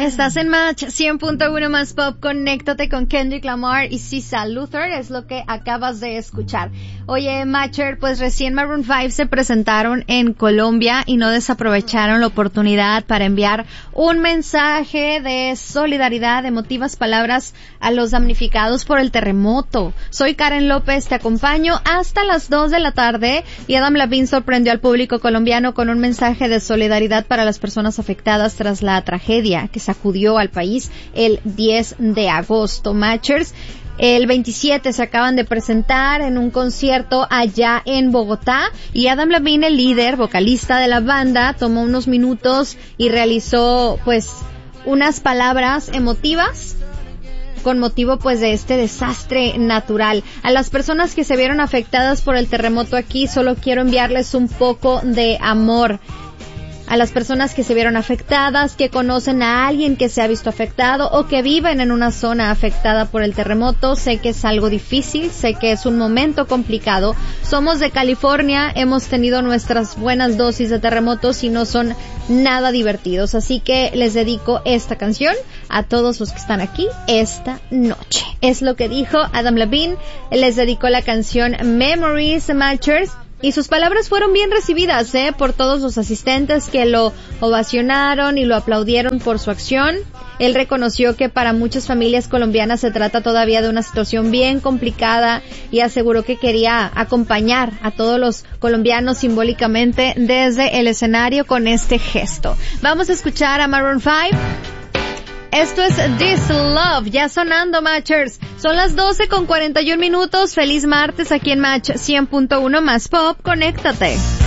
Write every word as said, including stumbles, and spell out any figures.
Estás en Match cien punto uno más Pop. Conéctate con Kendrick Lamar y Sisa Luther. Es lo que acabas de escuchar. Oye, Matcher, pues recién Maroon cinco se presentaron en Colombia y no desaprovecharon la oportunidad para enviar un mensaje de solidaridad, emotivas palabras a los damnificados por el terremoto. Soy Karen López, te acompaño hasta las dos de la tarde y Adam Levine sorprendió al público colombiano con un mensaje de solidaridad para las personas afectadas tras la tragedia que sacudió al país el diez de agosto. Matchers, el veintisiete se acaban de presentar en un concierto allá en Bogotá y Adam Levine, el líder, vocalista de la banda, tomó unos minutos y realizó pues unas palabras emotivas con motivo pues de este desastre natural. A las personas que se vieron afectadas por el terremoto aquí solo quiero enviarles un poco de amor. A las personas que se vieron afectadas, que conocen a alguien que se ha visto afectado o que viven en una zona afectada por el terremoto, sé que es algo difícil, sé que es un momento complicado. Somos de California, hemos tenido nuestras buenas dosis de terremotos y no son nada divertidos. Así que les dedico esta canción a todos los que están aquí esta noche. Es lo que dijo Adam Levine. Les dedicó la canción Memories, Matchers. Y sus palabras fueron bien recibidas, ¿eh? Por todos los asistentes que lo ovacionaron y lo aplaudieron por su acción. Él reconoció que para muchas familias colombianas se trata todavía de una situación bien complicada y aseguró que quería acompañar a todos los colombianos simbólicamente desde el escenario con este gesto. Vamos a escuchar a Maroon cinco. Esto es This Love, ya sonando, Matchers. Son las doce con cuarenta y un minutos. Feliz martes aquí en Match cien punto uno más Pop. Conéctate.